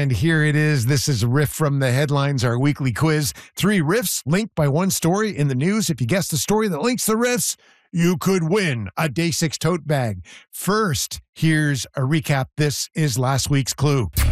And here it is. This is a riff from the headlines, our weekly quiz. 3 riffs linked by one story in the news. If you guess the story that links the riffs, you could win a Day 6 tote bag. First, here's a recap. This is last week's clue.